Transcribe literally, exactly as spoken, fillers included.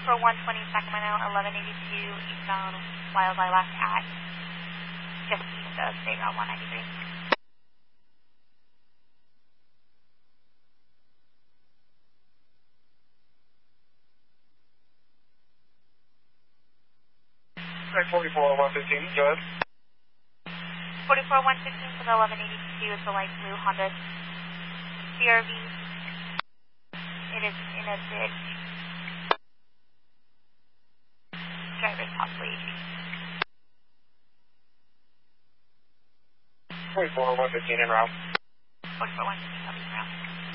forty-four one twenty Sacramento, eleven eighty-two eastbound Wild Lilac at just east of State Route one ninety-three. Right, forty-four one fifteen, go ahead. forty-four one fifteen for the eleven eighty-two is the light blue Honda C R V. It is in a ditch. Driver's possibly. forty-four one fifteen en route. forty-four one fifteen, copy.